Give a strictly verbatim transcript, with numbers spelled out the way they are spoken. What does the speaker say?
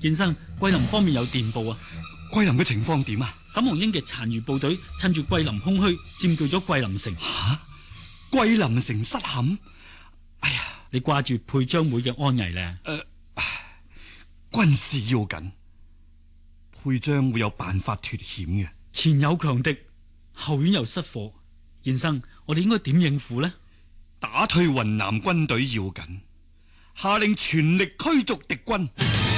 燕生，桂林方面有電報啊！ 桂林嘅情況點啊？ 沈黃英嘅殘餘部隊趁住桂林空虛，佔據咗桂林城。 吓！桂林城失陷？哎呀！ 你掛住佩章會嘅安危咧？ 誒、呃，軍事要緊，佩章會有辦法脫險嘅。 前有強敵，後院又失火，燕生，我哋應該點應付呢？ 打退雲南軍隊要緊，下令全力驅逐敵軍。